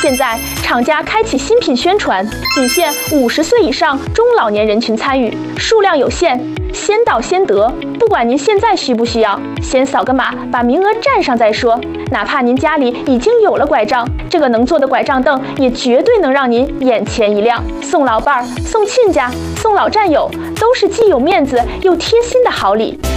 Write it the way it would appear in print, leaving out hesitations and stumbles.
现在厂家开启新品宣传，仅限50岁以上中老年人群参与，数量有限，先到先得。不管您现在需不需要，先扫个码，把名额占上再说。哪怕您家里已经有了拐杖，这个能坐的拐杖凳也绝对能让您眼前一亮。送老伴儿、送亲家、送老战友，都是既有面子又贴心的好礼。